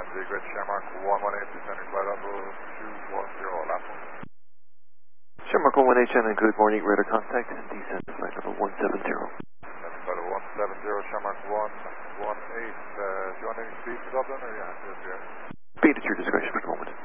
Grid Shamrock 118, descending flight level 210, last one. Shamrock 118, good morning, radar contact, descend flight level 170. Descending flight level 170, Shamrock 118, do you want any speed to Dublin or yeah, just here? Speed at your discretion for the moment.